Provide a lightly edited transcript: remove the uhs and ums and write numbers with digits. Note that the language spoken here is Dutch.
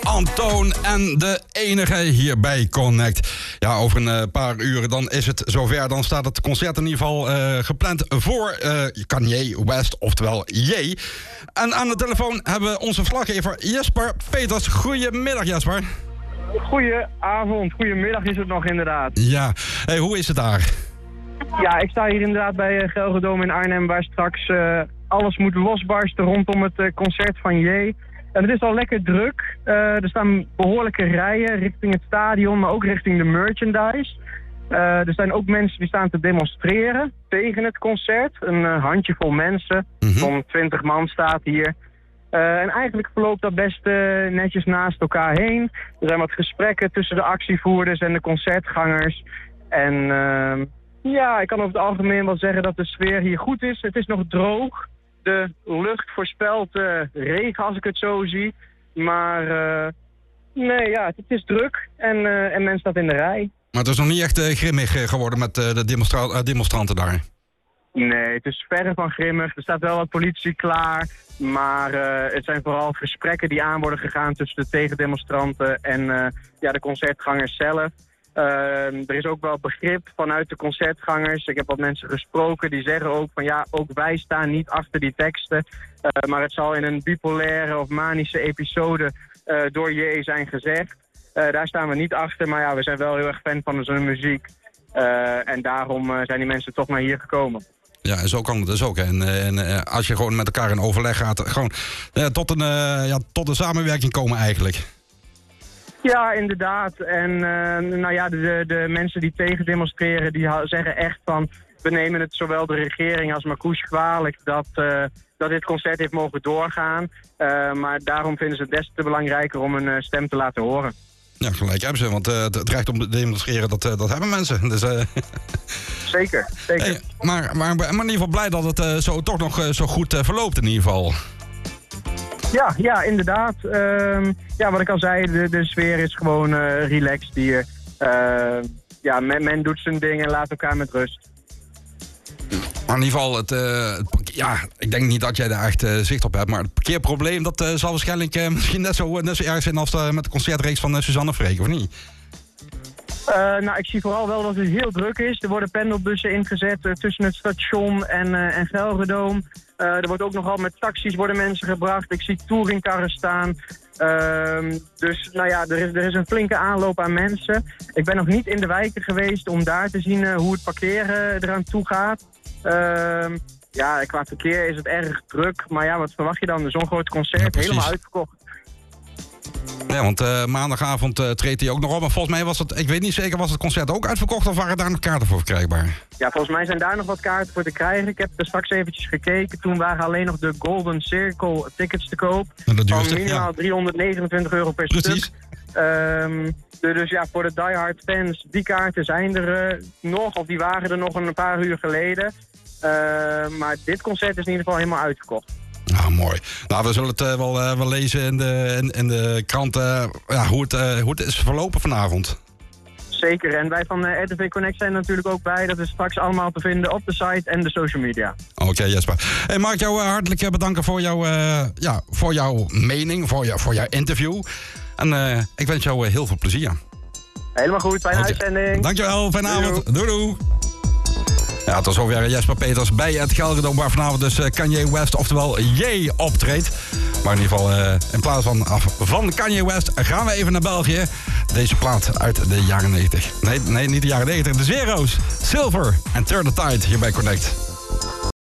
Antoon en de enige hier bij Connect. Ja, over een paar uren dan is het zover. Dan staat het concert in ieder geval gepland voor Kanye West, oftewel Ye. En aan de telefoon hebben we onze verslaggever Jesper Peters. Goedemiddag, Jesper. Goedenavond, goedemiddag is het nog inderdaad. Ja, hey, hoe is het daar? Ja, ik sta hier inderdaad bij Gelredome in Arnhem, waar straks alles moet losbarsten rondom het concert van Ye. En het is al lekker druk. Er staan behoorlijke rijen richting het stadion, maar ook richting de merchandise. Er zijn ook mensen die staan te demonstreren tegen het concert. Een handjevol mensen, zo'n 20 man staat hier. En eigenlijk verloopt dat best netjes naast elkaar heen. Er zijn wat gesprekken tussen de actievoerders en de concertgangers. En ja, ik kan over het algemeen wel zeggen dat de sfeer hier goed is. Het is nog droog. De lucht voorspelt regen als ik het zo zie. Maar nee, ja, het is druk en men staat in de rij. Maar het is nog niet echt grimmig geworden met de demonstranten daar. Nee, het is verre van grimmig. Er staat wel wat politie klaar. Maar het zijn vooral gesprekken die aan worden gegaan tussen de tegendemonstranten en ja, de concertgangers zelf. Er is ook wel begrip vanuit de concertgangers. Ik heb wat mensen gesproken die zeggen ook van ja, ook wij staan niet achter die teksten. Maar het zal in een bipolaire of manische episode door Ye zijn gezegd. Daar staan we niet achter, maar ja, we zijn wel heel erg fan van zijn muziek. En daarom zijn die mensen toch naar hier gekomen. Ja, zo kan het dus ook. En als je gewoon met elkaar in overleg gaat, gewoon tot een samenwerking komen eigenlijk. Ja, inderdaad. En nou ja, de mensen die tegen demonstreren, die zeggen echt van we nemen het zowel de regering als Marcouch kwalijk dat dit concert heeft mogen doorgaan. Maar daarom vinden ze het des te belangrijker om een stem te laten horen. Ja, gelijk hebben ze, want het recht om te demonstreren, dat hebben mensen. Dus, Zeker, zeker. Hey, maar in ieder geval blij dat het toch nog zo goed verloopt in ieder geval. Ja, inderdaad. Ja, wat ik al zei, de sfeer is gewoon relaxed hier. Ja, men doet zijn ding en laat elkaar met rust. Maar in ieder geval, ja, ik denk niet dat jij daar echt zicht op hebt. Maar het parkeerprobleem, dat zal waarschijnlijk misschien net zo erg zijn als met de concertreeks van Suzanne Freek, of niet? Nou, ik zie vooral wel dat het heel druk is. Er worden pendelbussen ingezet tussen het station en Gelredome. Er wordt ook nogal met taxis worden mensen gebracht. Ik zie touringkarren staan. Dus nou ja, er is een flinke aanloop aan mensen. Ik ben nog niet in de wijken geweest om daar te zien hoe het parkeren eraan toe gaat. Ja, qua verkeer is het erg druk. Maar ja, wat verwacht je dan? Zo'n groot concert, ja, helemaal uitverkocht. Ja, want maandagavond treedt hij ook nog op. Maar volgens mij was het, ik weet niet zeker, was het concert ook uitverkocht of waren daar nog kaarten voor verkrijgbaar? Ja, volgens mij zijn daar nog wat kaarten voor te krijgen. Ik heb er straks eventjes gekeken. Toen waren alleen nog de Golden Circle tickets te koop. Van minimaal €329 per Precies. stuk. Dus ja, voor de diehard fans, die kaarten zijn er nog. Of die waren er nog een paar uur geleden. Maar dit concert is in ieder geval helemaal uitverkocht. Nou, mooi. Nou, we zullen het wel lezen in de krant hoe het is verlopen vanavond. Zeker, en wij van RTV Connect zijn er natuurlijk ook bij. Dat is straks allemaal te vinden op de site en de social media. Oké, Jesper. Hey, mag ik jou hartelijk bedanken voor jouw mening, voor jouw interview. En ik wens jou heel veel plezier. Helemaal goed, fijne uitzending. Dankjewel, fijne avond. Doei. Ja, tot zover Jesper Peters bij het Gelredome, waar vanavond dus Kanye West, oftewel Ye, optreedt. Maar in ieder geval, in plaats van Kanye West, gaan we even naar België. Deze plaat uit de jaren 90. Nee, niet de jaren 90, de zero's. Silver en Turn the Tide hier bij Connect.